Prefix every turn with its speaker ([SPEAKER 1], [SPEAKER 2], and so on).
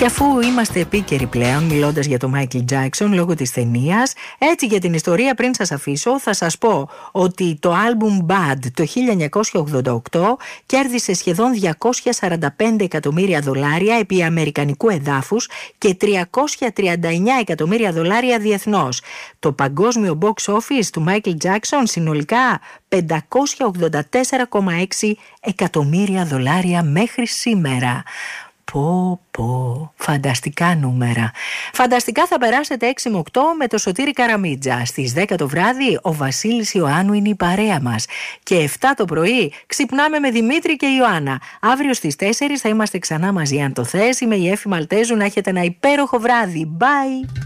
[SPEAKER 1] Και αφού είμαστε επίκαιροι πλέον μιλώντας για τον Michael Jackson λόγω της ταινίας, έτσι για την ιστορία πριν σας αφήσω θα σας πω ότι το άλμπουμ Bad το 1988 κέρδισε σχεδόν $245 εκατομμύρια επί αμερικανικού εδάφους και $339 εκατομμύρια διεθνώς. Το παγκόσμιο box office του Michael Jackson συνολικά $584,6 εκατομμύρια μέχρι σήμερα. Φανταστικά νούμερα. Φανταστικά θα περάσετε 6 με 8 με το Σωτήρη Καραμίτζα. Στις 10 το βράδυ ο Βασίλης Ιωάννου είναι η παρέα μας. Και 7 το πρωί ξυπνάμε με Δημήτρη και Ιωάννα. Αύριο στις 4 θα είμαστε ξανά μαζί αν το θες. Είμαι η Έφη Μαλτέζου. Να έχετε ένα υπέροχο βράδυ. Bye!